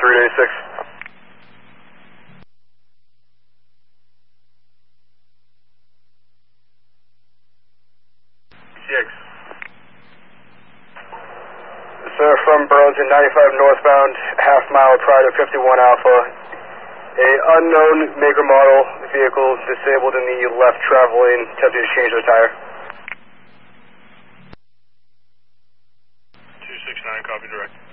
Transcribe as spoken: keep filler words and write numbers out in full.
three eighty-six. Six. Sir, from Burlington, ninety-five northbound, half mile prior to fifty-one Alpha. A unknown maker model vehicle disabled in the left travel lane, attempting to change the tire. two six nine, copy direct.